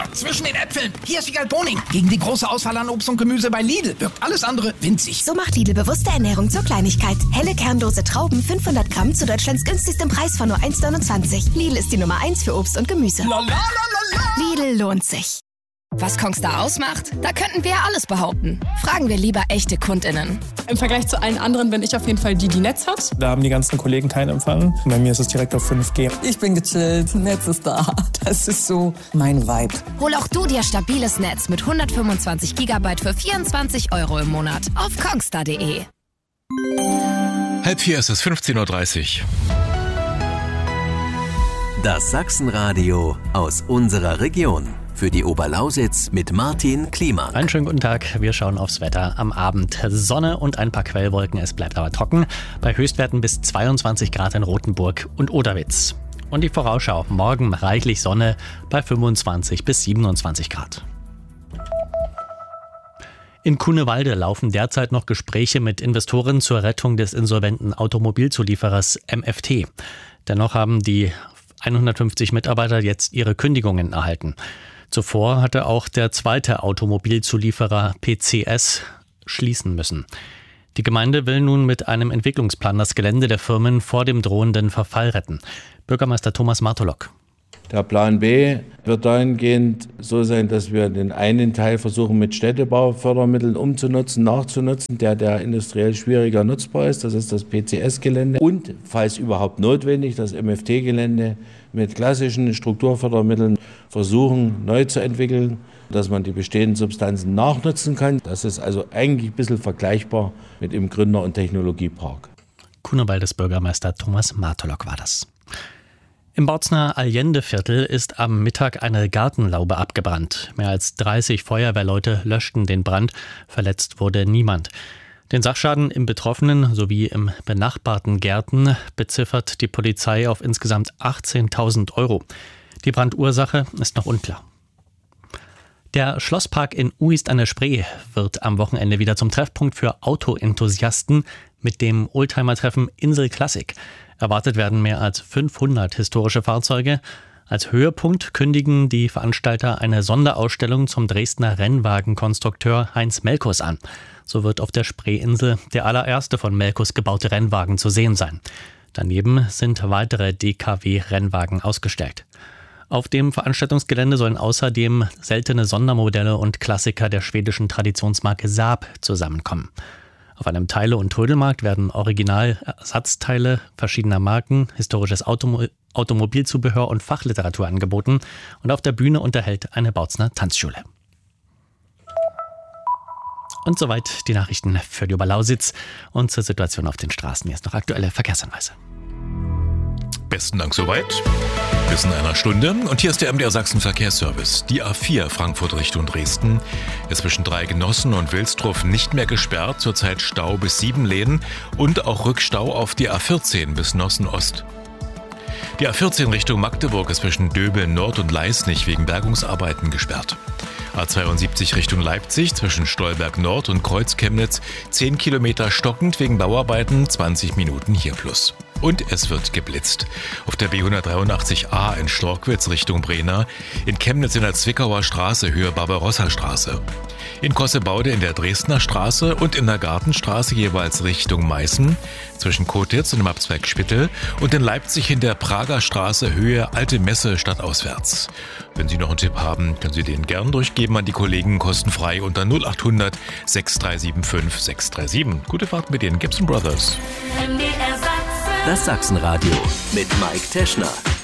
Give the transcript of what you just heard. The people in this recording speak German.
zwischen den Äpfeln. Hier ist Wiegald Boning. Gegen die große Auswahl an Obst und Gemüse bei Lidl wirkt alles andere winzig. So macht Lidl bewusste Ernährung zur Kleinigkeit. Helle kernlose Trauben 500 Gramm zu Deutschlands günstigstem Preis von nur 1,29. Lidl ist die Nummer 1 für Obst und Gemüse. Lidl lohnt sich. Was Kongstar ausmacht? Da könnten wir ja alles behaupten. Fragen wir lieber echte KundInnen. Im Vergleich zu allen anderen bin ich auf jeden Fall die Netz hat. Da haben die ganzen Kollegen keinen Empfang. Bei mir ist es direkt auf 5G. Ich bin gechillt, Netz ist da. Das ist so mein Vibe. Hol auch du dir stabiles Netz mit 125 GB für 24 € im Monat auf kongstar.de. 3:30 ist es, 15:30 Uhr. Das Sachsenradio aus unserer Region. Für die Oberlausitz mit Martin Klimak. Einen schönen guten Tag. Wir schauen aufs Wetter am Abend. Sonne und ein paar Quellwolken. Es bleibt aber trocken. Bei Höchstwerten bis 22 Grad in Rothenburg und Oderwitz. Und die Vorausschau. Morgen reichlich Sonne bei 25 bis 27 Grad. In Cunewalde laufen derzeit noch Gespräche mit Investoren zur Rettung des insolventen Automobilzulieferers MFT. Dennoch haben die 150 Mitarbeiter jetzt ihre Kündigungen erhalten. Zuvor hatte auch der zweite Automobilzulieferer PCS schließen müssen. Die Gemeinde will nun mit einem Entwicklungsplan das Gelände der Firmen vor dem drohenden Verfall retten. Bürgermeister Thomas Martolok. Der Plan B wird dahingehend so sein, dass wir den einen Teil versuchen mit Städtebaufördermitteln nachzunutzen, der industriell schwieriger nutzbar ist. Das ist das PCS-Gelände. Und, falls überhaupt notwendig, das MFT-Gelände mit klassischen Strukturfördermitteln versuchen neu zu entwickeln, dass man die bestehenden Substanzen nachnutzen kann. Das ist also eigentlich ein bisschen vergleichbar mit dem Gründer- und Technologiepark. Cunewaldes Bürgermeister Thomas Martolok war das. Im Bautzner Allende-Viertel ist am Mittag eine Gartenlaube abgebrannt. Mehr als 30 Feuerwehrleute löschten den Brand. Verletzt wurde niemand. Den Sachschaden im betroffenen sowie im benachbarten Gärten beziffert die Polizei auf insgesamt 18.000 €. Die Brandursache ist noch unklar. Der Schlosspark in Uist an der Spree wird am Wochenende wieder zum Treffpunkt für Autoenthusiasten mit dem Oldtimer-Treffen Insel Classic. Erwartet werden mehr als 500 historische Fahrzeuge. Als Höhepunkt kündigen die Veranstalter eine Sonderausstellung zum Dresdner Rennwagenkonstrukteur Heinz Melkus an. So wird auf der Spreeinsel der allererste von Melkus gebaute Rennwagen zu sehen sein. Daneben sind weitere DKW-Rennwagen ausgestellt. Auf dem Veranstaltungsgelände sollen außerdem seltene Sondermodelle und Klassiker der schwedischen Traditionsmarke Saab zusammenkommen. Auf einem Teile- und Trödelmarkt werden Originalersatzteile verschiedener Marken, historisches Automobilzubehör und Fachliteratur angeboten. Und auf der Bühne unterhält eine Bautzner Tanzschule. Und soweit die Nachrichten für die Oberlausitz. Und zur Situation auf den Straßen. Hier ist noch aktuelle Verkehrshinweise. Besten Dank soweit. Bis in einer Stunde. Und hier ist der MDR Sachsen Verkehrsservice. Die A4 Frankfurt Richtung Dresden ist zwischen Dreigenossen und Wilsdruf nicht mehr gesperrt. Zurzeit Stau bis 7 Läden und auch Rückstau auf die A14 bis Nossen Ost. Die A14 Richtung Magdeburg ist zwischen Döbeln Nord und Leisnig wegen Bergungsarbeiten gesperrt. A72 Richtung Leipzig zwischen Stolberg Nord und Kreuz-Chemnitz 10 Kilometer stockend wegen Bauarbeiten, 20 Minuten hier plus. Und es wird geblitzt. Auf der B183a in Storkwitz Richtung Brena, in Chemnitz in der Zwickauer Straße Höhe Barbarossa-Straße. In Kossebaude in der Dresdner Straße und in der Gartenstraße jeweils Richtung Meißen, zwischen Kotitz und dem Abzweig Spittel und in Leipzig in der Prager Straße Höhe Alte Messe stadtauswärts. Wenn Sie noch einen Tipp haben, können Sie den gern durchgeben an die Kollegen kostenfrei unter 0800 6375 637. Gute Fahrt mit den Gibson Brothers. Das Sachsenradio mit Mike Teschner.